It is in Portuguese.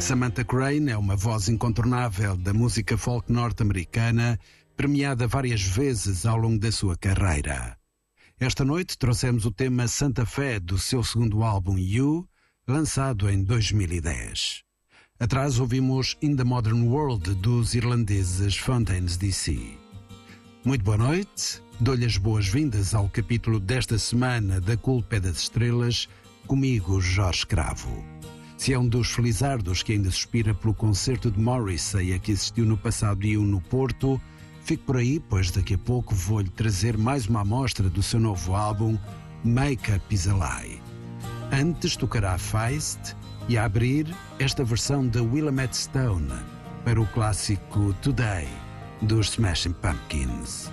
Samantha Crane é uma voz incontornável da música folk norte-americana, premiada várias vezes ao longo da sua carreira. Esta noite trouxemos o tema Santa Fé do seu segundo álbum You, lançado em 2010. Atrás ouvimos In the Modern World dos irlandeses Fontaines DC. Muito boa noite, dou-lhe as boas-vindas ao capítulo desta semana da Culpa é das Estrelas, comigo Jorge Cravo. Se é um dos felizardos que ainda suspira pelo concerto de Morrissey a que assistiu no passado dia no Porto, fique por aí, pois daqui a pouco vou-lhe trazer mais uma amostra do seu novo álbum Make Up Is a Lie. Antes tocará Feist e a abrir esta versão da Willamette Stone para o clássico Today dos Smashing Pumpkins.